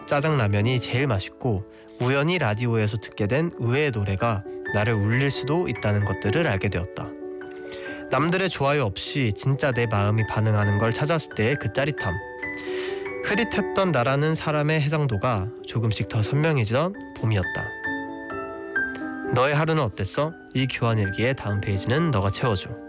짜장라면이 제일 맛있고 우연히 라디오에서 듣게 된 의외의 노래가 나를 울릴 수도 있다는 것들을 알게 되었다. 남들의 좋아요 없이 진짜 내 마음이 반응하는 걸 찾았을 때의 그 짜릿함. 흐릿했던 나라는 사람의 해상도가 조금씩 더 선명해지던 봄이었다. 너의 하루는 어땠어? 이 교환일기의 다음 페이지는 너가 채워줘.